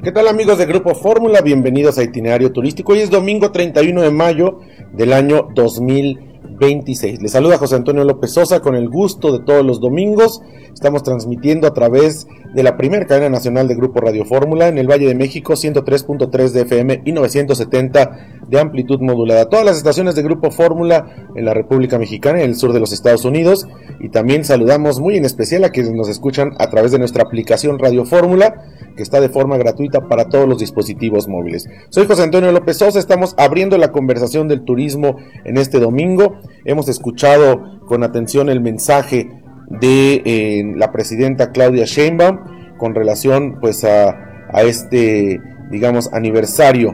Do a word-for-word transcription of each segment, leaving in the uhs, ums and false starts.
¿Qué tal, amigos de Grupo Fórmula? Bienvenidos a Itinerario Turístico. Hoy es domingo treinta y uno de mayo del año dos mil veintiséis. Les saluda José Antonio López Sosa con el gusto de todos los domingos. Estamos transmitiendo a través de la primera cadena nacional de Grupo Radio Fórmula en el Valle de México, ciento tres punto tres de F M y novecientos setenta de amplitud modulada. Todas las estaciones de Grupo Fórmula en la República Mexicana, en el sur de los Estados Unidos. Y también saludamos muy en especial a quienes nos escuchan a través de nuestra aplicación Radio Fórmula, que está de forma gratuita para todos los dispositivos móviles. Soy José Antonio López Sosa, estamos abriendo la conversación del turismo en este domingo. Hemos escuchado con atención el mensaje de eh, la presidenta Claudia Sheinbaum con relación pues a, a este, digamos, aniversario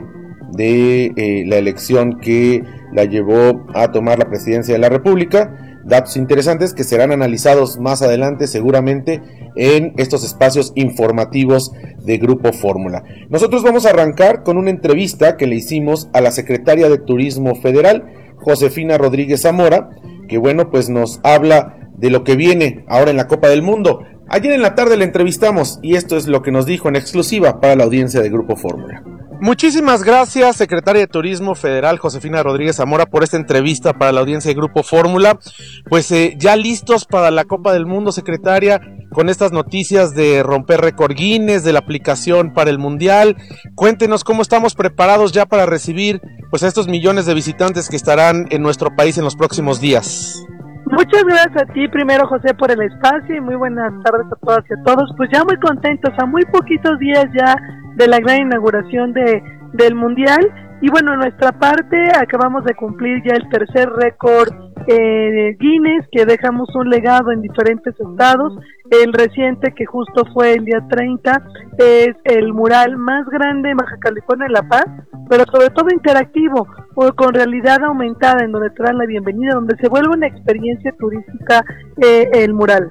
de eh, la elección que la llevó a tomar la presidencia de la República. Datos interesantes que serán analizados más adelante seguramente en estos espacios informativos de Grupo Fórmula. Nosotros vamos a arrancar con una entrevista que le hicimos a la secretaria de Turismo Federal, Josefina Rodríguez Zamora, que bueno, pues nos habla de lo que viene ahora en la Copa del Mundo. Ayer en la tarde la entrevistamos y esto es lo que nos dijo en exclusiva para la audiencia de Grupo Fórmula. Muchísimas gracias, secretaria de Turismo Federal, Josefina Rodríguez Zamora, por esta entrevista para la audiencia de Grupo Fórmula. Pues eh, ya listos para la Copa del Mundo, secretaria, con estas noticias de romper récord Guinness, de la aplicación para el Mundial. Cuéntenos cómo estamos preparados ya para recibir pues a estos millones de visitantes que estarán en nuestro país en los próximos días. Muchas gracias a ti primero, José, por el espacio y muy buenas tardes a todas y a todos. Pues ya muy contentos, a muy poquitos días ya de la gran inauguración de del Mundial. Y bueno, en nuestra parte acabamos de cumplir ya el tercer récord eh, de Guinness, que dejamos un legado en diferentes estados. El reciente, que justo fue el día treinta, es el mural más grande en Baja California, en La Paz, pero sobre todo interactivo, o con realidad aumentada, en donde te dan la bienvenida, donde se vuelve una experiencia turística eh, el mural.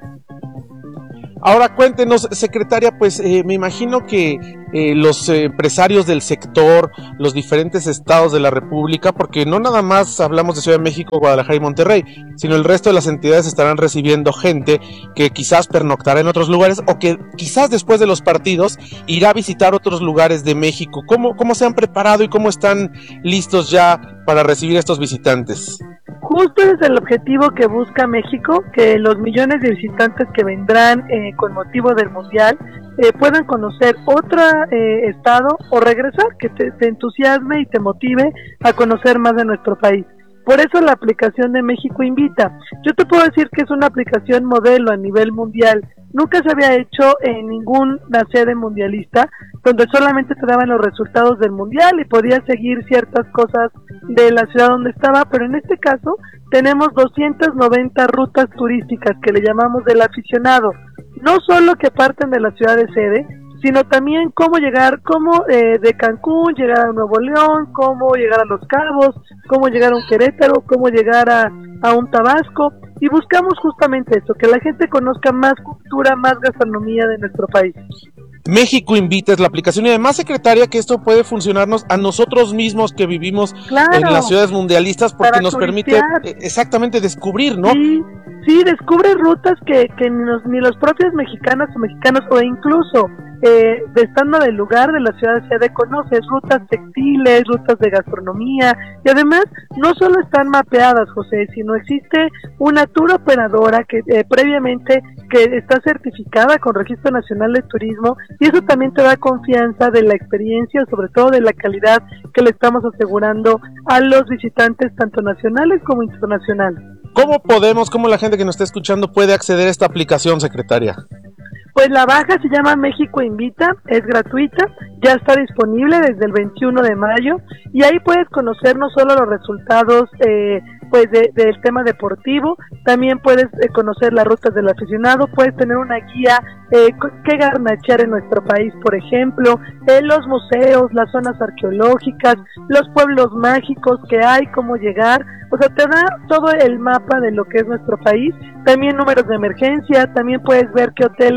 Ahora cuéntenos, secretaria, pues eh, me imagino que eh, los eh, empresarios del sector, los diferentes estados de la República, porque no nada más hablamos de Ciudad de México, Guadalajara y Monterrey, sino el resto de las entidades estarán recibiendo gente que quizás pernoctará en otros lugares o que quizás después de los partidos irá a visitar otros lugares de México. ¿Cómo, cómo se han preparado y cómo están listos ya para recibir a estos visitantes? Justo es el objetivo que busca México, que los millones de visitantes que vendrán eh, con motivo del Mundial eh, puedan conocer otro eh, estado o regresar, que te, te entusiasme y te motive a conocer más de nuestro país. Por eso la aplicación de México Invita. Yo te puedo decir que es una aplicación modelo a nivel mundial. Nunca se había hecho en ninguna sede mundialista, donde solamente te daban los resultados del mundial y podías seguir ciertas cosas de la ciudad donde estaba, pero en este caso tenemos doscientas noventa rutas turísticas que le llamamos del aficionado, no solo que parten de la ciudad de sede, sino también cómo llegar, cómo eh, de Cancún llegar a Nuevo León, cómo llegar a Los Cabos, cómo llegar a un Querétaro, cómo llegar a, a un Tabasco, y buscamos justamente eso, que la gente conozca más cultura, más gastronomía de nuestro país. México Invita es la aplicación y además, secretaria, que esto puede funcionarnos a nosotros mismos que vivimos claro, en las ciudades mundialistas, porque nos turistear. Permite exactamente descubrir, ¿no? Sí, sí, descubre rutas que, que ni, los, ni los propios mexicanos o mexicanos o incluso eh, de estando del lugar de la ciudad de sede conoces rutas textiles, rutas de gastronomía, y además no solo están mapeadas, José, sino existe una tour operadora que eh, previamente que está certificada con Registro Nacional de Turismo, y eso también te da confianza de la experiencia, sobre todo de la calidad que le estamos asegurando a los visitantes tanto nacionales como internacionales. ¿Cómo podemos, cómo la gente que nos está escuchando puede acceder a esta aplicación, secretaria? Pues la baja se llama México Invita, es gratuita, ya está disponible desde el veintiuno de mayo y ahí puedes conocer no solo los resultados eh, pues de, del tema deportivo, también puedes eh, conocer las rutas del aficionado, puedes tener una guía eh, que garnachear en nuestro país, por ejemplo, en los museos, las zonas arqueológicas, los pueblos mágicos que hay, cómo llegar, o sea, te da todo el mapa de lo que es nuestro país, también números de emergencia, también puedes ver qué hoteles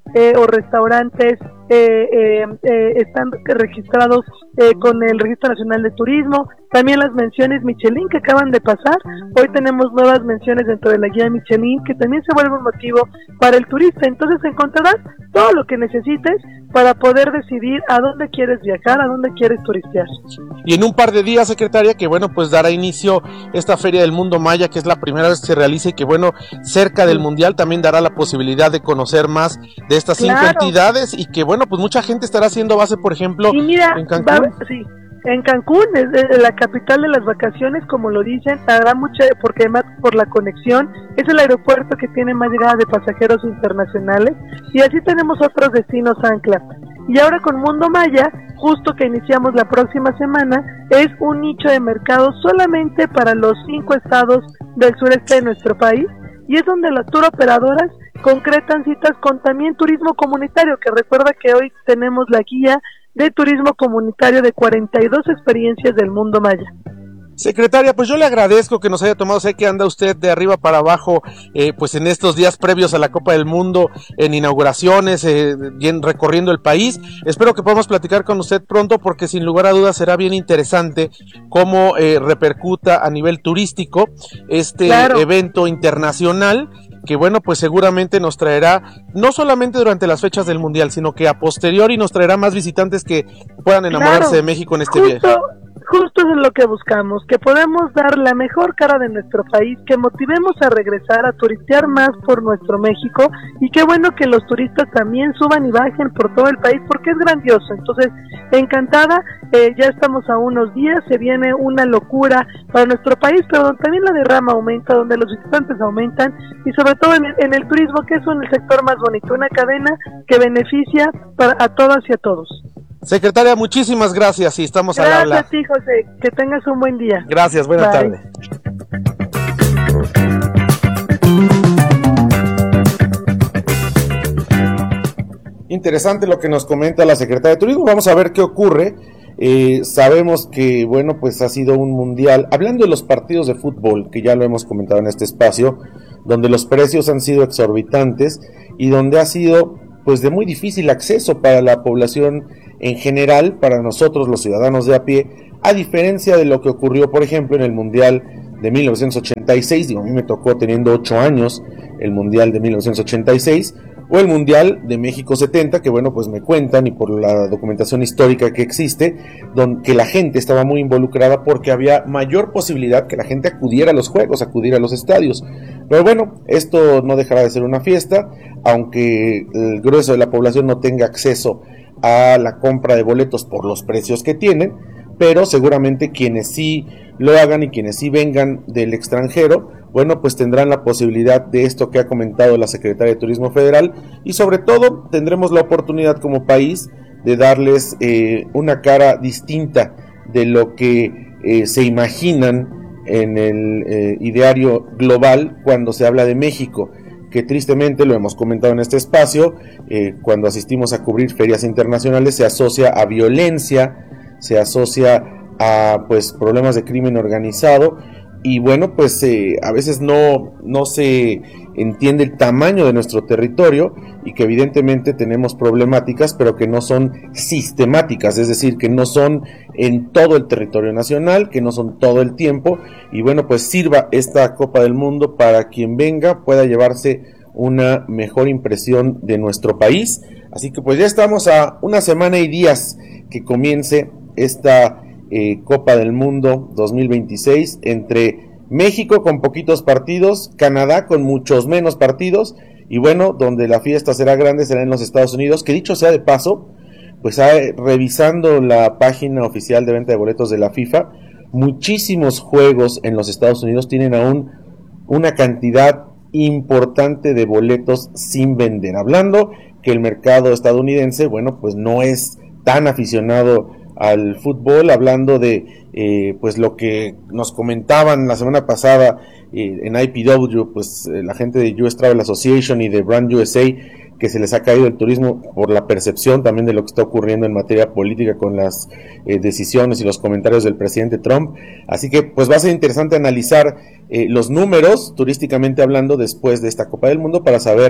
eh, o restaurantes eh, eh, eh, están registrados eh, con el Registro Nacional de Turismo. También las menciones Michelin que acaban de pasar. Hoy tenemos nuevas menciones dentro de la guía Michelin, que también se vuelve un motivo para el turista. Entonces encontrarás todo lo que necesites para poder decidir a dónde quieres viajar, a dónde quieres turistear. Y en un par de días, secretaria, que bueno, pues dará inicio esta Feria del Mundo Maya, que es la primera vez que se realiza y que bueno, cerca del Mundial también dará la posibilidad de conocer más de estas cinco Claro. entidades, y que bueno, pues mucha gente estará haciendo base, por ejemplo, y mira, en Cancún. Va, sí, en Cancún, es de la capital de las vacaciones, como lo dicen, habrá mucha, porque además por la conexión, es el aeropuerto que tiene más llegada de pasajeros internacionales, y así tenemos otros destinos ancla. Y ahora con Mundo Maya, justo que iniciamos la próxima semana, es un nicho de mercado solamente para los cinco estados del sureste de nuestro país, y es donde las tour operadoras concretan citas con también turismo comunitario, que recuerda que hoy tenemos la guía de turismo comunitario de cuarenta y dos experiencias del Mundo Maya. Secretaria, pues yo le agradezco que nos haya tomado, sé que anda usted de arriba para abajo, eh, pues en estos días previos a la Copa del Mundo, en inauguraciones, eh, bien recorriendo el país. Espero que podamos platicar con usted pronto, porque sin lugar a dudas será bien interesante cómo eh, repercuta a nivel turístico este Claro. evento internacional, que bueno, pues seguramente nos traerá, no solamente durante las fechas del Mundial, sino que a posteriori nos traerá más visitantes que puedan enamorarse Claro. de México en este Justo, viaje. Justo es lo que buscamos, que podamos dar la mejor cara de nuestro país, que motivemos a regresar a turistear más por nuestro México, y qué bueno que los turistas también suban y bajen por todo el país, porque es grandioso. Entonces, encantada, eh, ya estamos a unos días, se viene una locura para nuestro país, pero donde también la derrama aumenta, donde los visitantes aumentan, y sobre todo en el, en el turismo, que es un, el sector más bonito, una cadena que beneficia para, a todas y a todos. Secretaria, muchísimas gracias y estamos al habla. Gracias a ti, José, que tengas un buen día. Gracias, buena Bye. tarde. Interesante lo que nos comenta la secretaria de Turismo. Vamos a ver qué ocurre. Eh, sabemos que, bueno, pues ha sido un mundial, hablando de los partidos de fútbol, que ya lo hemos comentado en este espacio, donde los precios han sido exorbitantes y donde ha sido pues de muy difícil acceso para la población en general, para nosotros los ciudadanos de a pie, a diferencia de lo que ocurrió, por ejemplo, en el Mundial de mil novecientos ochenta y seis, digo, a mí me tocó teniendo ocho años el Mundial de mil novecientos ochenta y seis, o el Mundial de México setenta, que bueno, pues me cuentan, y por la documentación histórica que existe, donde que la gente estaba muy involucrada porque había mayor posibilidad que la gente acudiera a los juegos, acudiera a los estadios. Pero bueno, esto no dejará de ser una fiesta, aunque el grueso de la población no tenga acceso a la compra de boletos por los precios que tienen, pero seguramente quienes sí lo hagan y quienes sí vengan del extranjero, bueno, pues tendrán la posibilidad de esto que ha comentado la Secretaria de Turismo Federal, y sobre todo tendremos la oportunidad como país de darles eh, una cara distinta de lo que eh, se imaginan en el eh, ideario global cuando se habla de México, que tristemente, lo hemos comentado en este espacio, eh, cuando asistimos a cubrir ferias internacionales se asocia a violencia, se asocia a pues problemas de crimen organizado, y bueno, pues eh, a veces no, no se entiende el tamaño de nuestro territorio, y que evidentemente tenemos problemáticas, pero que no son sistemáticas, es decir, que no son en todo el territorio nacional, que no son todo el tiempo, y bueno, pues sirva esta Copa del Mundo para quien venga pueda llevarse una mejor impresión de nuestro país. Así que pues ya estamos a una semana y días que comience esta Eh, Copa del Mundo dos mil veintiséis, entre México con poquitos partidos, Canadá con muchos menos partidos, y bueno, donde la fiesta será grande será en los Estados Unidos, que dicho sea de paso, pues hay, revisando la página oficial de venta de boletos de la FIFA, muchísimos juegos en los Estados Unidos tienen aún una cantidad importante de boletos sin vender, hablando que el mercado estadounidense, bueno, pues no es tan aficionado al fútbol, hablando de eh, pues lo que nos comentaban la semana pasada eh, en I P W, pues eh, la gente de U S Travel Association y de Brand U S A, que se les ha caído el turismo por la percepción también de lo que está ocurriendo en materia política con las eh, decisiones y los comentarios del presidente Trump. Así que pues va a ser interesante analizar eh, los números turísticamente hablando después de esta Copa del Mundo, para saber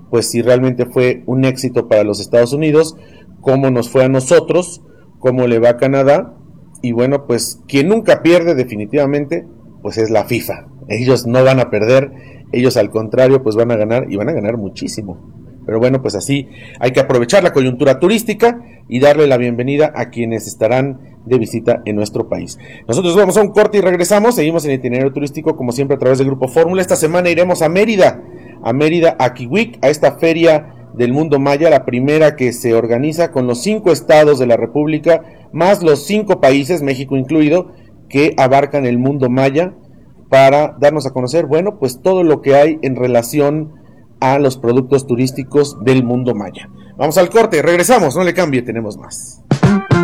pues si realmente fue un éxito para los Estados Unidos, cómo nos fue a nosotros, cómo le va a Canadá, y bueno, pues quien nunca pierde definitivamente, pues es la FIFA. Ellos no van a perder, ellos al contrario, pues van a ganar, y van a ganar muchísimo. Pero bueno, pues así hay que aprovechar la coyuntura turística y darle la bienvenida a quienes estarán de visita en nuestro país. Nosotros vamos a un corte y regresamos, seguimos en Itinerario Turístico como siempre a través del Grupo Fórmula. Esta semana iremos a Mérida, a Mérida, a Kiwik, a esta feria del mundo maya, la primera que se organiza con los cinco estados de la República, más los cinco países, México incluido, que abarcan el mundo maya, para darnos a conocer, bueno, pues todo lo que hay en relación a los productos turísticos del mundo maya. Vamos al corte, regresamos, no le cambie, tenemos más.